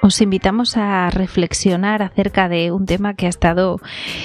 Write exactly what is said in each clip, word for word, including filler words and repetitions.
Os invitamos a reflexionar acerca de un tema que ha estado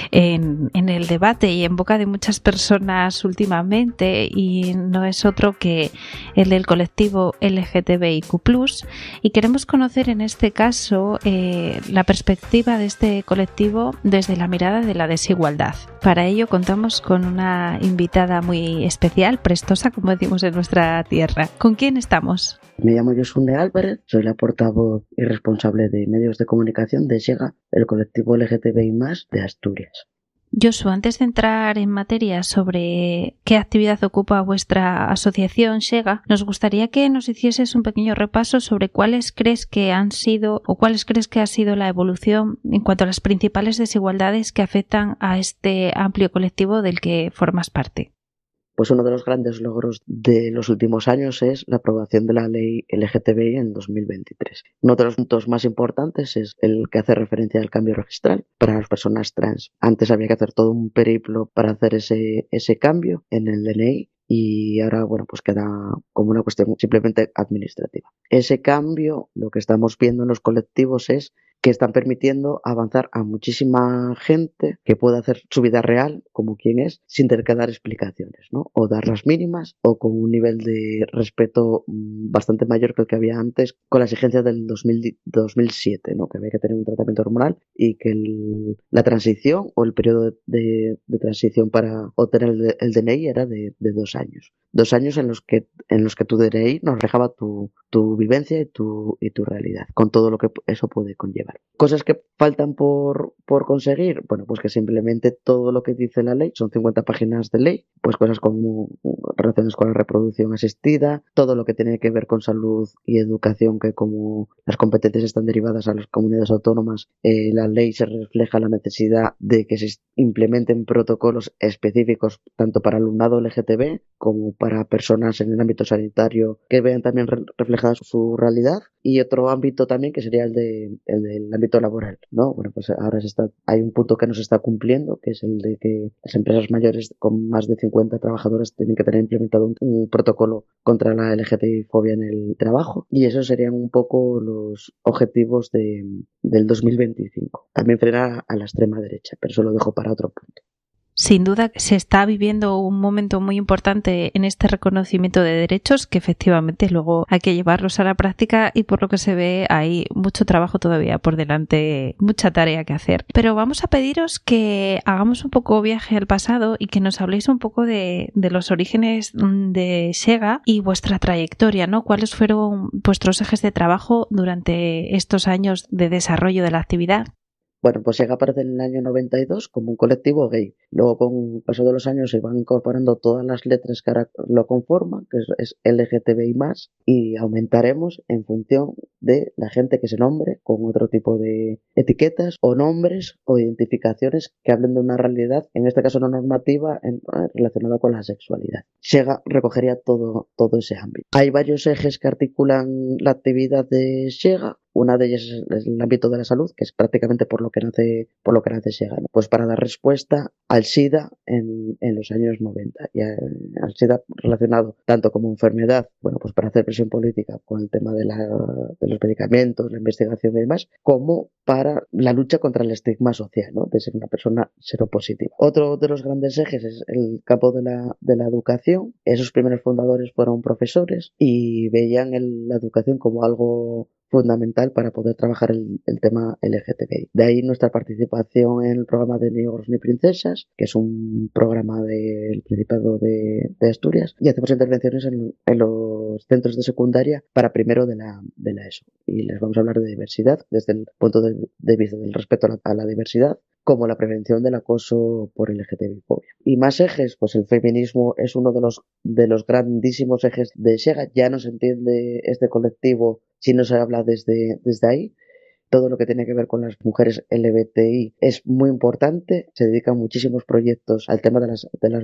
en, en el debate y en boca de muchas personas últimamente, y no es otro que el del colectivo L G T B I Q plus, y queremos conocer en este caso eh, la perspectiva de este colectivo desde la mirada de la desigualdad. Para ello contamos con una invitada muy especial, prestosa, como decimos en nuestra tierra. ¿Con quién estamos? Me llamo Josune Álvarez, soy la portavoz y responsable de medios de comunicación de SEGA, el colectivo L G T B I más de Asturias. Josu, antes de entrar en materia sobre qué actividad ocupa vuestra asociación SEGA, nos gustaría que nos hicieses un pequeño repaso sobre cuáles crees que han sido o cuáles crees que ha sido la evolución en cuanto a las principales desigualdades que afectan a este amplio colectivo del que formas parte. Pues uno de los grandes logros de los últimos años es la aprobación de la ley L G T B I en dos mil veintitrés. Uno de los puntos más importantes es el que hace referencia al cambio registral para las personas trans. Antes había que hacer todo un periplo para hacer ese, ese cambio en el D N I. Y ahora, bueno, pues queda como una cuestión simplemente administrativa. Ese cambio, lo que estamos viendo en los colectivos es que están permitiendo avanzar a muchísima gente que pueda hacer su vida real como quien es sin tener que dar explicaciones, ¿no? O dar las mínimas o con un nivel de respeto bastante mayor que el que había antes con la exigencia del dos mil, dos mil siete, ¿no? Que había que tener un tratamiento hormonal y que el, la transición o el periodo de, de, de transición para obtener el, el D N I era de, de dos años. Dos años en los que en los que tu D N I nos reflejaba tu, tu vivencia y tu, y tu realidad, con todo lo que eso puede conllevar. Cosas que faltan por, por conseguir, bueno, pues que simplemente todo lo que dice la ley, son cincuenta páginas de ley, pues cosas como relaciones con la reproducción asistida, todo lo que tiene que ver con salud y educación, que como las competencias están derivadas a las comunidades autónomas, eh, la ley se refleja la necesidad de que se implementen protocolos específicos tanto para alumnado L G T B como para personas en el ámbito sanitario que vean también re- reflejada su realidad. Y otro ámbito también que sería el de el del ámbito laboral, ¿no? Bueno, pues ahora se está, hay un punto que no se está cumpliendo, que es el de que las empresas mayores con más de cincuenta trabajadores tienen que tener implementado un, un protocolo contra la L G T B I fobia en el trabajo, y esos serían un poco los objetivos de, del dos mil veinticinco. También frenar a la extrema derecha, pero eso lo dejo para otro punto. Sin duda se está viviendo un momento muy importante en este reconocimiento de derechos, que efectivamente luego hay que llevarlos a la práctica, y por lo que se ve hay mucho trabajo todavía por delante, mucha tarea que hacer. Pero vamos a pediros que hagamos un poco viaje al pasado y que nos habléis un poco de, de los orígenes de SEGA y vuestra trayectoria, ¿no? ¿Cuáles fueron vuestros ejes de trabajo durante estos años de desarrollo de la actividad? Bueno, pues SEGA aparece en el año noventa y dos como un colectivo gay. Luego, con el paso de los años, se van incorporando todas las letras que ahora lo conforman, que es, es L G T B I más, y aumentaremos en función de la gente que se nombre con otro tipo de etiquetas o nombres o identificaciones que hablen de una realidad, en este caso no normativa, en, relacionada con la sexualidad. SEGA recogería todo, todo ese ámbito. Hay varios ejes que articulan la actividad de SEGA. Una de ellas es el ámbito de la salud, que es prácticamente por lo que nace, por lo que nace SEGA, ¿no? Pues para dar respuesta al SIDA en, en los años noventa, y a, al SIDA relacionado tanto como enfermedad, bueno, pues para hacer presión política con el tema de, la, de los medicamentos, la investigación y demás, como para la lucha contra el estigma social, ¿no? De ser una persona seropositiva. Otro de los grandes ejes es el campo de la, de la educación. Esos primeros fundadores fueron profesores y veían el, la educación como algo fundamental para poder trabajar el, el tema L G T B I. De ahí nuestra participación en el programa de Ni Ogros ni Princesas, que es un programa del Principado de, de Asturias, y hacemos intervenciones en, en los centros de secundaria para primero de la, de la ESO. Y les vamos a hablar de diversidad desde el punto de, de vista del respeto a la, a la diversidad, como la prevención del acoso por L G T B I fobia. Y más ejes, pues el feminismo es uno de los, de los grandísimos ejes de SEGA. Ya no se entiende este colectivo si no se habla desde, desde ahí. Todo lo que tiene que ver con las mujeres L G B T I es muy importante. Se dedican muchísimos proyectos al tema de las, de las